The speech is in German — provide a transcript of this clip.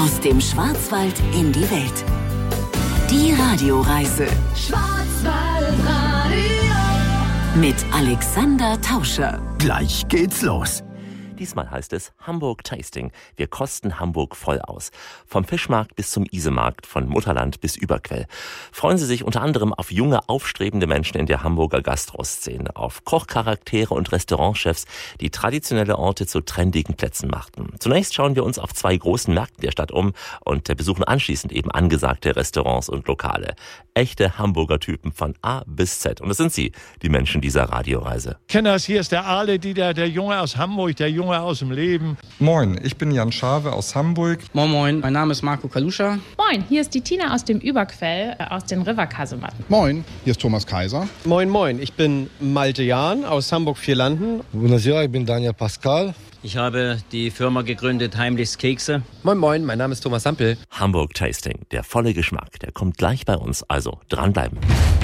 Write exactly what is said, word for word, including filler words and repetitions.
Aus dem Schwarzwald in die Welt. Die Radioreise. Schwarzwaldradio. Mit Alexander Tauscher. Gleich geht's los. Diesmal heißt es Hamburg Tasting. Wir kosten Hamburg voll aus. Vom Fischmarkt bis zum Isemarkt, von Mutterland bis Überquell. Freuen Sie sich unter anderem auf junge, aufstrebende Menschen in der Hamburger Gastroszene, auf Kochcharaktere und Restaurantchefs, die traditionelle Orte zu trendigen Plätzen machten. Zunächst schauen wir uns auf zwei großen Märkten der Stadt um und besuchen anschließend eben angesagte Restaurants und Lokale. Echte Hamburger Typen von A bis Z. Und das sind sie, die Menschen dieser Radioreise. Kenners, hier ist der Ale, der, der Junge aus Hamburg, der Junge aus dem Leben. Moin, ich bin Jan Schawe aus Hamburg. Moin Moin, mein Name ist Marco Kaluscha. Moin, hier ist die Tina aus dem Überquell, äh, aus den Riverkasematten. Moin, hier ist Thomas Kaiser. Moin Moin, ich bin Malte Jahn aus Hamburg-Vierlanden. Buonasera, ich bin Daniel Pascal. Ich habe die Firma gegründet, Heimlichs Kekse. Moin Moin, mein Name ist Thomas Sampel. Hamburg Tasting, der volle Geschmack, der kommt gleich bei uns, also dranbleiben.